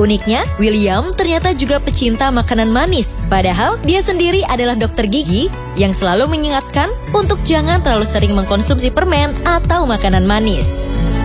Uniknya, William ternyata juga pecinta makanan manis. Padahal dia sendiri adalah dokter gigi yang selalu mengingatkan untuk jangan terlalu sering mengkonsumsi permen atau makanan manis.